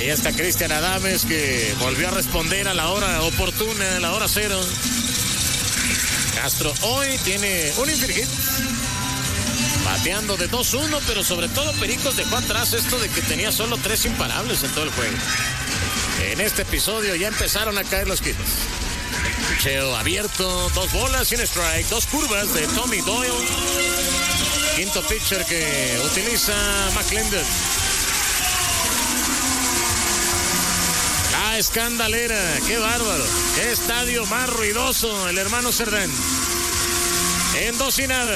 Ahí está Cristian Adames, que volvió a responder a la hora oportuna, a la hora cero. Castro hoy tiene un infringir, bateando de 2-1, pero sobre todo Pericos dejó atrás esto de que tenía solo 3 imparables en todo el juego. En este episodio ya empezaron a caer los hits. Picheo abierto, 2 bolas sin strike, 2 curvas de Tommy Doyle. Quinto pitcher que utiliza McClendon. La escandalera, qué bárbaro, qué estadio más ruidoso, el hermano Cerdán. En 2-0.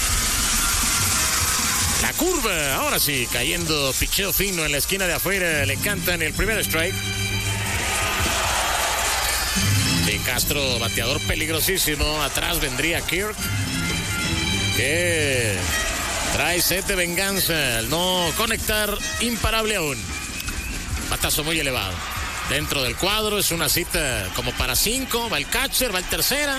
La curva, ahora sí, cayendo picheo fino en la esquina de afuera, le cantan el primer strike. Y Castro, bateador peligrosísimo, atrás vendría Kirk, que trae sed de venganza al no conectar imparable aún. Batazo muy elevado. Dentro del cuadro es una cita como para 5, va el catcher, va el tercera.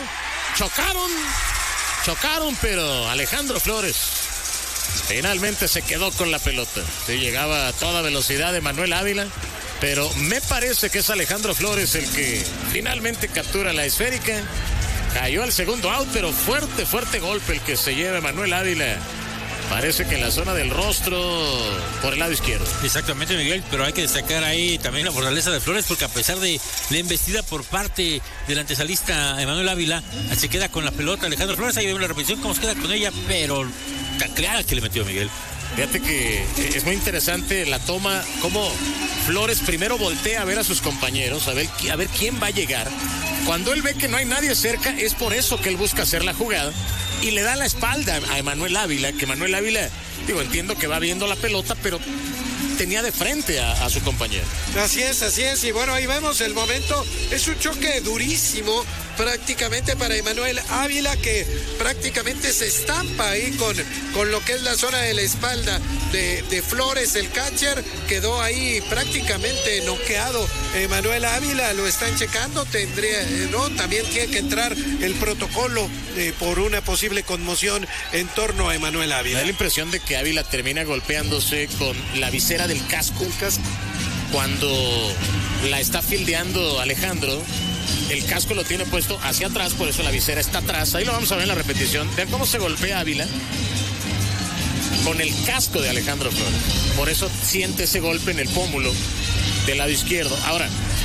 Chocaron, pero Alejandro Flores finalmente se quedó con la pelota. Sí, llegaba a toda velocidad de Manuel Ávila, pero me parece que es Alejandro Flores el que finalmente captura la esférica. Cayó al segundo out, pero fuerte golpe el que se lleva Manuel Ávila. Parece que en la zona del rostro, por el lado izquierdo. Exactamente, Miguel, pero hay que destacar ahí también la fortaleza de Flores, porque a pesar de la embestida por parte del antesalista Emanuel Ávila, se queda con la pelota Alejandro Flores. Ahí vemos la repetición, cómo se queda con ella, pero tan clara que le metió Miguel. Fíjate que es muy interesante la toma, cómo Flores primero voltea a ver a sus compañeros, a ver quién va a llegar. Cuando él ve que no hay nadie cerca, es por eso que él busca hacer la jugada y le da la espalda a Emanuel Ávila, que Emanuel Ávila, entiendo que va viendo la pelota, pero tenía de frente a su compañero. Así es, y bueno, ahí vemos el momento, es un choque durísimo prácticamente para Emanuel Ávila, que prácticamente se estampa ahí con lo que es la zona de la espalda de Flores, el catcher, quedó ahí prácticamente noqueado. Emanuel Ávila, lo están checando, también tiene que entrar el protocolo por una posible conmoción en torno a Emanuel Ávila. Me da la impresión de que Ávila termina golpeándose con la visera del casco. Cuando la está fildeando Alejandro, el casco lo tiene puesto hacia atrás, por eso la visera está atrás. Ahí lo vamos a ver en la repetición. Vean cómo se golpea Ávila con el casco de Alejandro Flores. Por eso siente ese golpe en el pómulo del lado izquierdo. Ahora,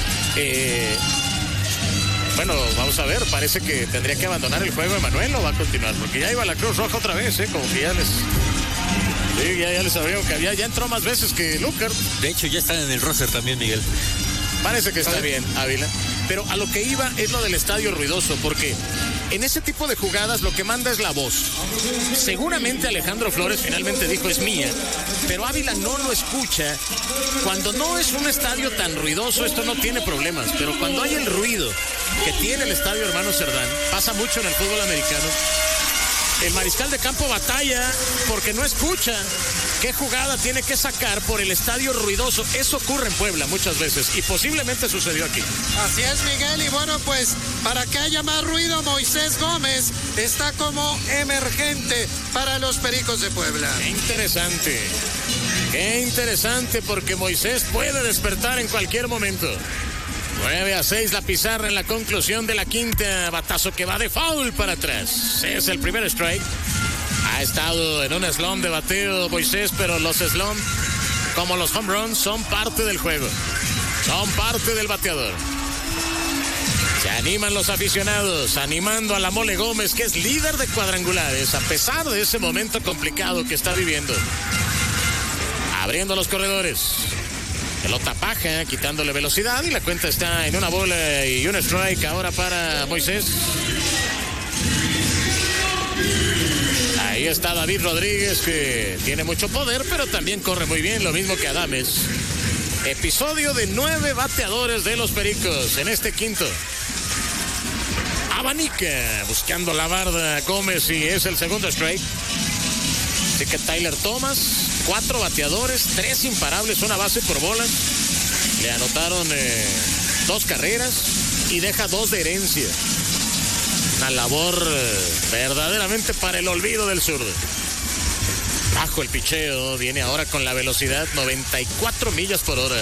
bueno, vamos a ver, parece que tendría que abandonar el juego Emanuel, o va a continuar, porque ya iba la Cruz Roja otra vez, como que ya les abrieron que ya entró más veces que Luker. De hecho, ya están en el roster también, Miguel. Parece que está bien, Ávila. Pero a lo que iba es lo del estadio ruidoso, porque en ese tipo de jugadas lo que manda es la voz. Seguramente Alejandro Flores finalmente dijo es mía, pero Ávila no lo escucha. Cuando no es un estadio tan ruidoso, esto no tiene problemas, pero cuando hay el ruido que tiene el estadio Hermano Cerdán, pasa mucho en el fútbol americano. El mariscal de campo batalla porque no escucha qué jugada tiene que sacar por el estadio ruidoso. Eso ocurre en Puebla muchas veces y posiblemente sucedió aquí. Así es, Miguel, y bueno, pues para que haya más ruido, Moisés Gómez está como emergente para los Pericos de Puebla. Qué interesante, porque Moisés puede despertar en cualquier momento. 9-6 la pizarra en la conclusión de la quinta. Batazo que va de foul para atrás. Es el primer strike. Ha estado en un slump de bateo Moisés, pero los slump, como los home runs, son parte del juego. Son parte del bateador. Se animan los aficionados, animando a la Mole Gómez, que es líder de cuadrangulares, a pesar de ese momento complicado que está viviendo. Abriendo los corredores. Pelota baja, quitándole velocidad, y la cuenta está en 1 bola y 1 strike ahora para Moisés. Ahí está David Rodríguez, que tiene mucho poder, pero también corre muy bien, lo mismo que Adames. Episodio de 9 bateadores de los Pericos en este quinto. Abanica, buscando la barda Gómez, y es el segundo strike. Así que Tyler Thomas, 4 bateadores, 3 imparables, 1 base por bola. Le anotaron 2 carreras y deja 2 de herencia. Una labor verdaderamente para el olvido del zurdo. Bajo el picheo, viene ahora con la velocidad 94 millas por hora.